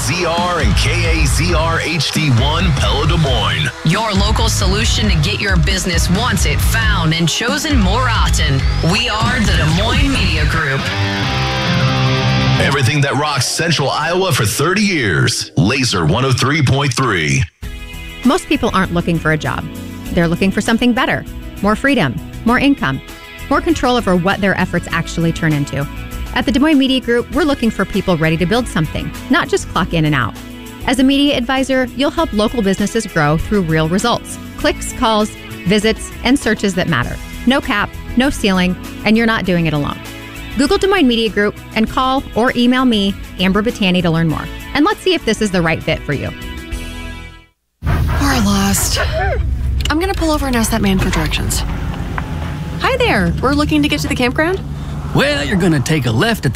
KAZR and KAZR HD1 Pella Des Moines. Your local solution to get your business wanted, found, and chosen more often. We are the Des Moines Media Group. Everything that rocks Central Iowa for 30 years. Laser 103.3. Most people aren't looking for a job. They're looking for something better, more freedom, more income, more control over what their efforts actually turn into. At the Des Moines Media Group, we're looking for people ready to build something, not just clock in and out. As a media advisor, you'll help local businesses grow through real results. Clicks, calls, visits, and searches that matter. No cap, no ceiling, and you're not doing it alone. Google Des Moines Media Group and call or email me, Amber Battani, to learn more. And let's see if this is the right fit for you. We're lost. I'm going to pull over and ask that man for directions. Hi there. We're looking to get to the campground. Well, you're going to take a left at